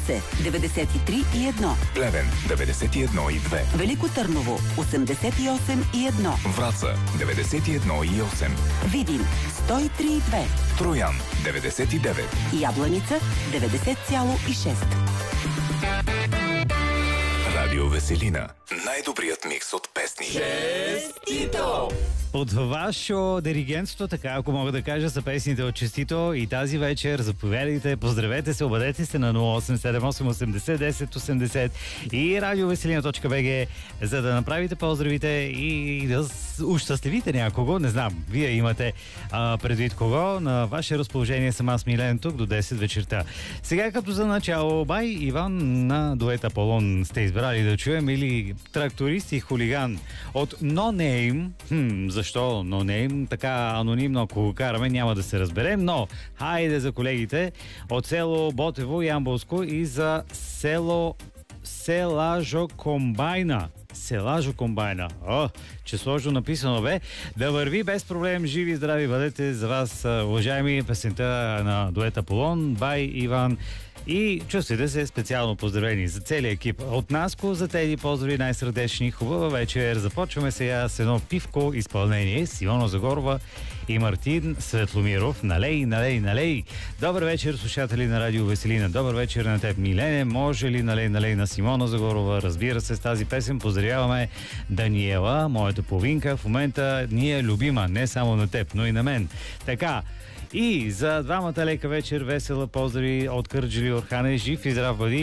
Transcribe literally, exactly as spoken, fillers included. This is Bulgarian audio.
Русе деветдесет и три и едно, Плевен деветдесет и едно и две, Велико Търново осемдесет и осем и едно, Враца деветдесет и едно и осем, Видин сто и три и две, Троян деветдесет и девет, Ябланица деветдесет цяло и шест. Радио Веселина. Най-добрият микс от песни. Честито! Под вашо диригентство, така ако мога да кажа, са песните от Честито и тази вечер заповядайте, поздравете се, обадете се на нула осем седем осем осемдесет десет осемдесет и радиовеселина точка би джи, за да направите поздравите и да ущастливите някого. Не знам, вие имате а, предвид кого. На ваше разположение съм аз, Милен, тук до десет вечерта. Сега като за начало, бай Иван на дует Аполон сте избрали да чуем, или тракторист и хулиган от No Name. Хм, защо No Name? Така анонимно, ако го караме, няма да се разберем, но хайде за колегите от село Ботево, Ямболско и за село Селажо Комбайна. Селажо Комбайна. О, че сложно написано бе. Да върви без проблем, живи и здрави бъдете за вас, уважаеми, песента на дует Аполон, бай Иван. И чувствайте се специално поздравени за целия екип от Наско, за тези поздрави най-сърдечни. Хубава вечер. Започваме сега с едно пивко изпълнение с Ивона Загорова и Мартин Светломиров. Налей, налей, налей. Добър вечер, слушатели на Радио Веселина. Добър вечер на теб, Милене. Може ли налей, налей на Симона Загорова? Разбира се, с тази песен поздравяваме Даниела, моята половинка. В момента ни е любима, не само на теб, но и на мен. Така, и за двамата лека вечер, весела поздрави от Кърджали, Орхане, жив и здрав бъди.